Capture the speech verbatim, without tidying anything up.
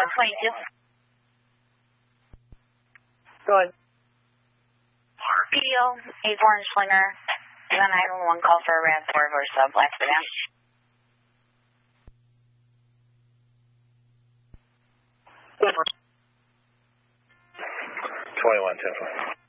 one twenty-two. Go ahead. P D O, eight four in Schlinger. And then I have one call for a R A V four or sub last down. twenty-one ten.